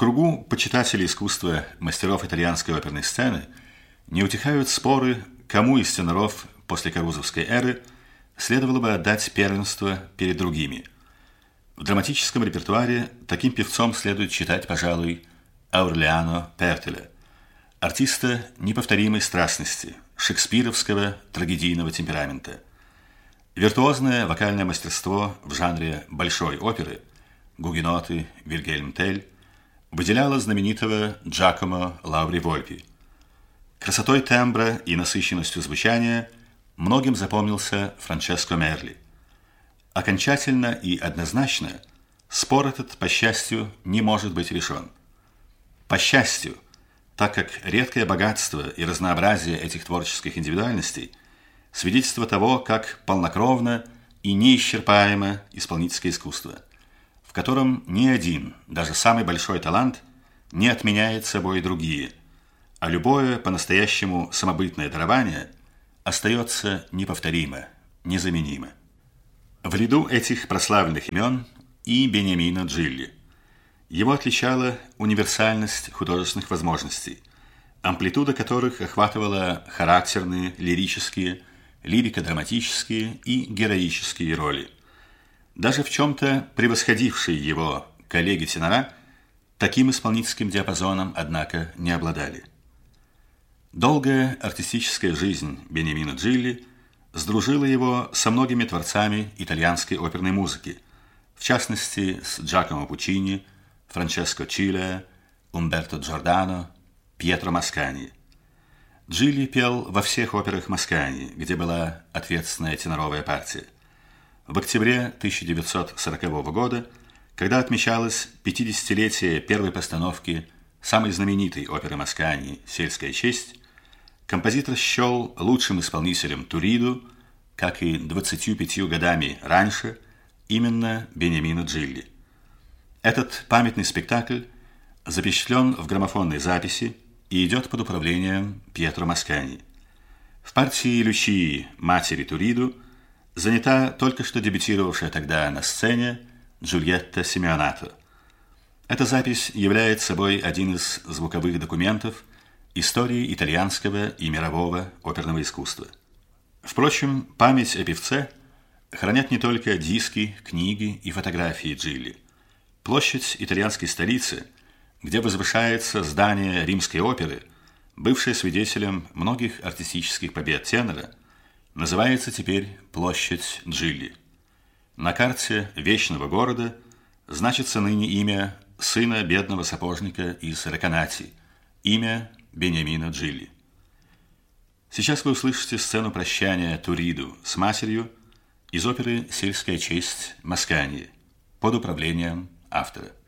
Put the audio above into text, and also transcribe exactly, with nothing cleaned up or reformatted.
кругу почитателей искусства мастеров итальянской оперной сцены не утихают споры, кому из теноров после карузовской эры следовало бы отдать первенство перед другими. В драматическом репертуаре таким певцом следует считать, пожалуй, Аурлиано Пертеля, артиста неповторимой страстности, шекспировского трагедийного темперамента. Виртуозное вокальное мастерство в жанре большой оперы гугеноты, Вильгельм Тель выделяло знаменитого Джакомо Лаури Вольпи. Красотой тембра и насыщенностью звучания многим запомнился Франческо Мерли. Окончательно и однозначно спор этот, по счастью, не может быть решен. По счастью, так как редкое богатство и разнообразие этих творческих индивидуальностей свидетельство того, как полнокровно и неисчерпаемо исполнительское искусство, в котором ни один, даже самый большой талант, не отменяет собой другие, а любое по-настоящему самобытное дарование остается неповторимо, незаменимо. В ряду этих прославленных имен и Бениамино Джилли. Его отличала универсальность художественных возможностей, амплитуда которых охватывала характерные, лирические, лирико-драматические и героические роли. Даже в чем-то превосходившие его коллеги-тенора таким исполнительским диапазоном, однако, не обладали. Долгая артистическая жизнь Бениамино Джилли сдружила его со многими творцами итальянской оперной музыки, в частности, с Джакомо Пуччини, Франческо Чилеа, Умберто Джордано, Пьетро Маскани. Джилли пел во всех операх Маскани, где была ответственная теноровая партия. В октябре тысяча девятьсот сорокового года, когда отмечалось пятидесятилетие первой постановки самой знаменитой оперы Маскани «Сельская честь», композитор счел лучшим исполнителем Туриду, как и двадцатью пятью годами раньше, именно Бениамино Джилли. Этот памятный спектакль запечатлен в граммофонной записи и идет под управлением Пьетро Маскани. В партии Лючии, матери Туриду, занята только что дебютировавшая тогда на сцене Джульетта Симеонато. Эта запись является собой один из звуковых документов истории итальянского и мирового оперного искусства. Впрочем, память о певце хранят не только диски, книги и фотографии Джилли. Площадь итальянской столицы, где возвышается здание Римской оперы, бывшее свидетелем многих артистических побед тенора, называется теперь площадь Джилли. На карте Вечного города значится ныне имя сына бедного сапожника из Реконати, имя Бениамино Джилли. Сейчас вы услышите сцену прощания Туриду с матерью из оперы «Сельская честь» Маскани под управлением автора.